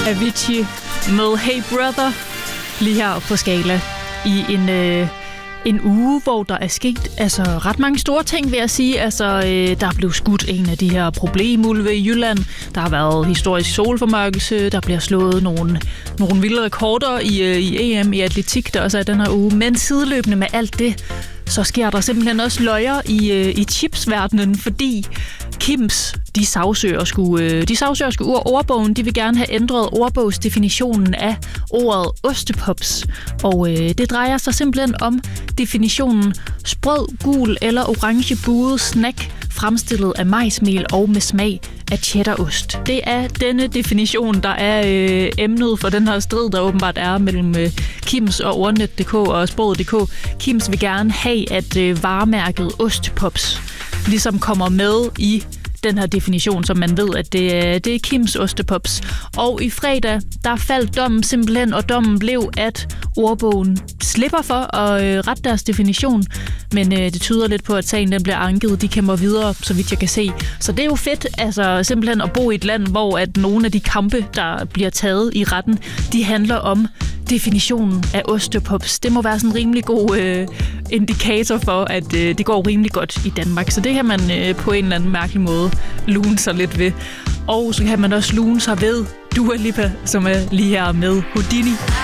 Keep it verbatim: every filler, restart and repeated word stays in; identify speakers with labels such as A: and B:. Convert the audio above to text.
A: Avicii med Hey Brother lige her på Skala i en, øh, en uge, hvor der er sket altså, ret mange store ting, vil jeg sige. Altså, øh, der er blevet skudt en af de her problemulve i Jylland. Der har været historisk solformørkelse. Der bliver slået nogle, nogle vilde rekorder i, øh, i E M i atletik, der også er den her uge. Men sideløbende med alt det, så sker der simpelthen også løjer i, øh, i chipsverdenen, fordi Kims, de sagsøger skulle, øh, de sagsøger skulle ord ordbogen. De vil gerne have ændret ordbogsdefinitionen af ordet ostepops. Og øh, det drejer sig simpelthen om definitionen sprød, gul eller orange buet snack, fremstillet af majsmel og med smag af cheddarost. Det er denne definition, der er øh, emnet for den her strid, der åbenbart er mellem øh, Kims og ordnet punktum d k og sproget punktum d k. Kims vil gerne have, at øh, varemærket Ostepops ligesom kommer med i den her definition, som man ved, at det er, det er Kims Ostepops. Og i fredag, der faldt dommen simpelthen, og dommen blev, at ordbogen slipper for at øh, rette deres definition. Men øh, det tyder lidt på, at sagen den bliver anket. De kæmper videre, så vidt jeg kan se. Så det er jo fedt, altså simpelthen at bo i et land, hvor at nogle af de kampe, der bliver taget i retten, de handler om definitionen af ostepops. Det må være sådan en rimelig god øh, indikator for, at øh, det går rimelig godt i Danmark. Så det kan man øh, på en eller anden mærkelig måde lune sig lidt ved. Og så kan man også lune sig ved Dua Lipa, som er lige her med Houdini.